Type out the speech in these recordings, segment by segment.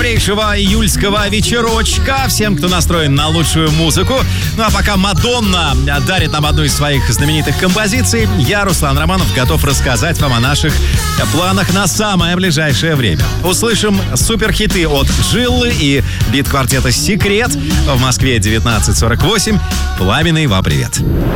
Добрейшего июльского вечерочка всем, кто настроен на лучшую музыку. Ну а пока Мадонна дарит нам одну из своих знаменитых композиций, я, Руслан Романов, готов рассказать вам о наших планах на самое ближайшее время. Услышим суперхиты от Джилы и бит-квартета «Секрет». В Москве 19:48. Пламенный вам привет.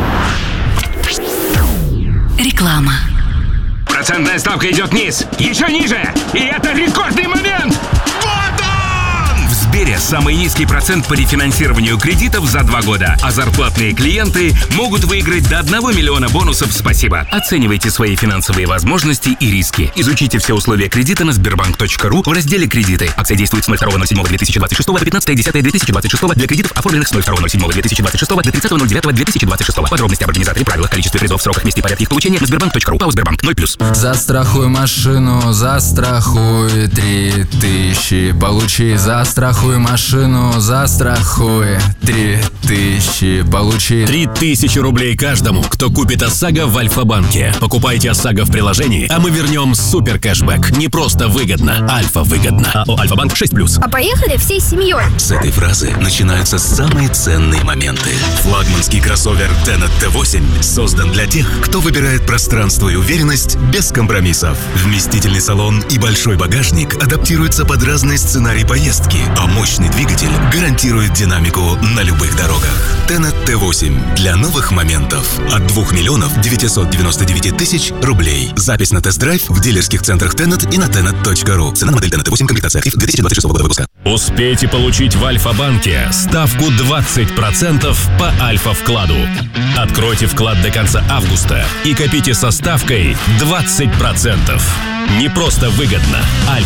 Реклама. Процентная ставка идет вниз, еще ниже, и это рекордный момент! Вот он! В Сбере самый низкий процент по рефинансированию кредитов за 2 года, а зарплатные клиенты могут выиграть до 1 миллиона бонусов «Спасибо». Оценивайте свои финансовые возможности и риски. Изучите все условия кредита на sberbank.ru в разделе «Кредиты». Акция действует с 02.07.2026 до 15.10.2026 для кредитов, оформленных с 02.07.2026 до 30.09.2026. Подробности об организаторе, правилах, количестве призов, сроках, месте и порядке их получения на sberbank.ru. ПАО «Сбербанк» 0+. Застрахуй машину, застрахуй 3000. Получи, застрахуй машину, застрахуй 3000. Получи 3000 рублей каждому, кто купит ОСАГО в Альфа-банке. Покупайте ОСАГО в приложении, а мы вернем супер кэшбэк. Не просто выгодно, Альфа-выгодно. АО «Альфа-банк» 6+. А поехали всей семьей. С этой фразы начинаются самые ценные моменты. Флагманский кроссовер Tenet T8 создан для тех, кто выбирает пространство и уверенность без компромиссов. Вместительный салон и большой багажник адаптируются под разные сценарии поездки, а мощный двигатель гарантирует динамику на любых дорогах. Tenet T8 для новых моментов от 2 999 000 рублей. Запись на тест-драйв в дилерских центрах Tenet и на tenet.ru. Цена на модель Tenet T8, комплектация актив 2026 года выпуска. Успейте получить в Альфа-банке ставку 20% по Альфа-вкладу. Откройте вклад до конца августа и копите со ставкой 20%. Не просто выгодно,